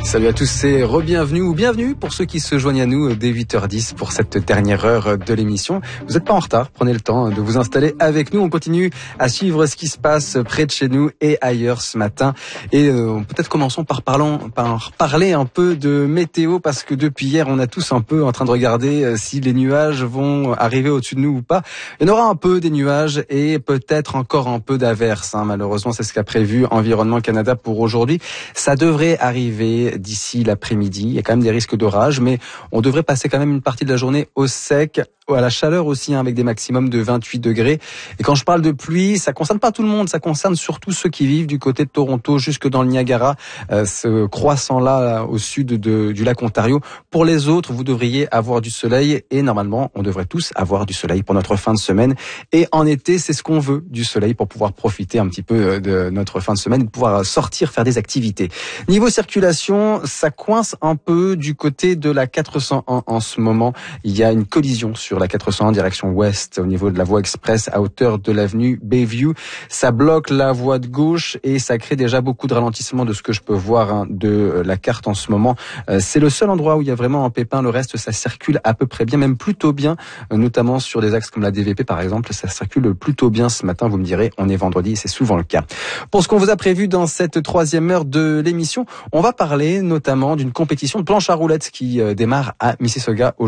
Salut à tous et re-bienvenue ou bienvenue pour ceux qui se joignent à nous dès 8h10 pour cette dernière heure de l'émission. Vous n'êtes pas en retard, prenez le temps de vous installer avec nous. On continue à suivre ce qui se passe près de chez nous et ailleurs ce matin. Et peut-être commençons par parler un peu de météo parce que depuis hier, on a tous un peu en train de regarder si les nuages vont arriver au-dessus de nous ou pas. Il y en aura un peu des nuages et peut-être encore un peu d'averses. Malheureusement, c'est ce qu'a prévu Environnement Canada pour aujourd'hui. Ça devrait arriver d'ici l'après-midi. Il y a quand même des risques d'orage, mais on devrait passer quand même une partie de la journée au sec, à la chaleur aussi, avec des maximums de 28 degrés. Et quand je parle de pluie, ça concerne pas tout le monde, ça concerne surtout ceux qui vivent du côté de Toronto, jusque dans le Niagara, ce croissant-là au sud du lac Ontario. Pour les autres, vous devriez avoir du soleil et normalement, on devrait tous avoir du soleil pour notre fin de semaine. Et en été, c'est ce qu'on veut, du soleil, pour pouvoir profiter un petit peu de notre fin de semaine et de pouvoir sortir, faire des activités. Niveau circulation, ça coince un peu du côté de la 401 en ce moment. Il y a une collision sur la 401 direction ouest au niveau de la voie express à hauteur de l'avenue Bayview. Ça bloque la voie de gauche et ça crée déjà beaucoup de ralentissement de ce que je peux voir de la carte en ce moment. C'est le seul endroit où il y a vraiment un pépin. Le reste, ça circule à peu près bien, même plutôt bien, notamment sur des axes comme la DVP par exemple. Ça circule plutôt bien ce matin. Vous me direz, on est vendredi, c'est souvent le cas. Pour ce qu'on vous a prévu dans cette troisième heure de l'émission, on va parler notamment d'une compétition de planche à roulettes qui démarre à Mississauga aujourd'hui.